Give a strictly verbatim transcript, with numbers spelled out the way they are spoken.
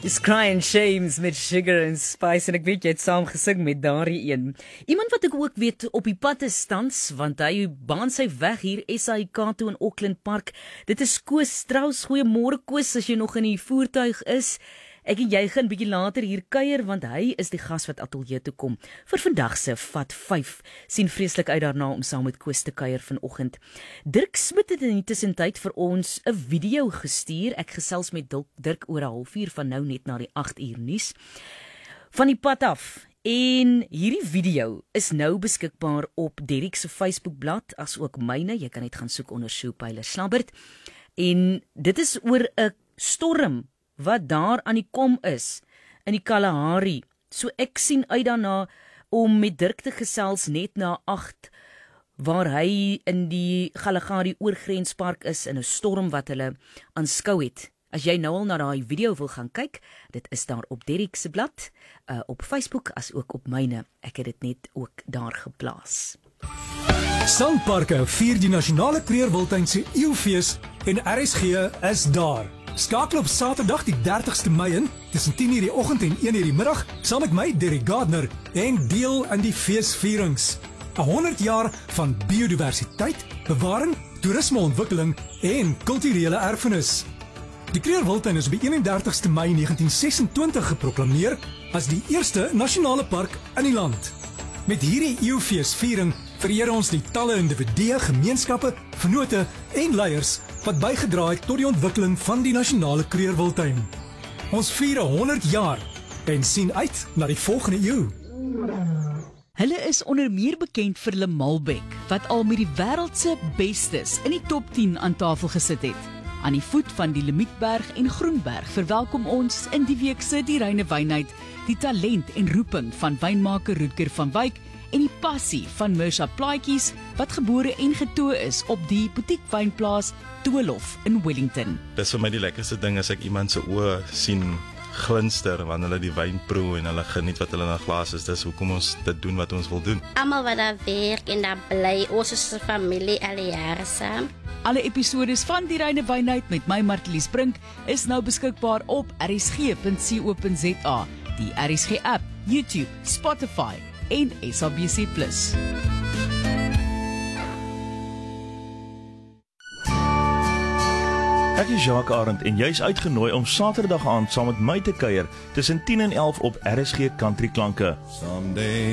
Dis Cry and Shames met Sugar and Spice en ek weet jy het saam gesing met daardie een. Iemand wat ek ook weet op die pad is tans, want hy baan sy weg hier S A I K toe in Auckland Park. Dit is Koos Strauss. Goeiemôre Koos, as jy nog in die voertuig is. Ek en jy gaan bietjie later hier kuier, want hy is die gas wat ateljee toe kom vir vandag se Vat vyf. Sien vreeslik uit daarna om saam met Koos te kuier vanoggend. Dirk Smit het in die tussentyd vir ons 'n video gestuur. Ek gesels met Dirk oor 'n halfuur van nou net na die agt uur nuus. Van die pad af. En hierdie video is nou beskikbaar op Derek se Facebookblad, as ook myne. Jy kan net gaan soek onder Shoepyler Slabbert. En dit is oor 'n storm wat daar aan die kom is in die Kalahari. So ek sien uit daarna om met Dirk te gesels net na agt, waar hy in die Kalahari oorgrenspark is in 'n storm wat hulle aanskou het. As jy nou al na daai video wil gaan kyk, dit is daar op Derek se blad, uh, op Facebook as ook op myne. Ek het dit net ook daar geplaas. Sandparke vier die nasionale Kreerwiltuin se eeufees en R S G is daar. Skakel op Saterdag die dertigste Mei in, tussen tien uur die oggend en een uur die middag, saam met my, Derek Gardner, en deel aan die feesvierings. honderd jaar van biodiversiteit, bewaring, toerismeontwikkeling en kulturele erfenis. Die Kreerwiltuin is op die eenendertigste Mei negentien sesentwintig geproklameer as die eerste nasionale park in die land. Met hierdie eeufeesviering vereer ons die talle individue, gemeenskappe, vennote en leiers wat bygedra het tot die ontwikkeling van die nasionale Kreerwiltuin. Ons vier honderd jaar en sien uit na die volgende eeu. Hulle is onder meer bekend vir hulle Malbec, wat al met die wêreld se bestes in die top tien aan tafel gesit het. Aan die voet van die Limietberg en Groenberg verwelkom ons in die week se die reine wynheid die talent en roeping van wynmaker Rutger van Wyk en die passie van Mirsha Plaatjies, wat gebore en getoe is op die butiek wynplaas Toolof in Wellington. Dis vir my die lekkerste ding as ek iemand se oë sien glinster wanneer hulle die wyn proe en hulle geniet wat hulle in 'n glas is. Dis hoekom ons dit doen wat ons wil doen. Almal wat daar werk en daar bly, ons is 'n familie al jare saam. Alle episodes van die reine wynheid met my Martelies Brink is nou beskikbaar op r s g punt co punt z a, die R S G app, YouTube, Spotify en S A B C plus. Ek is Jacques Arend en jy's uitgenooi om Saterdag aand saam met my te kuier tussen tien en elf op R S G Country Klanke. Someday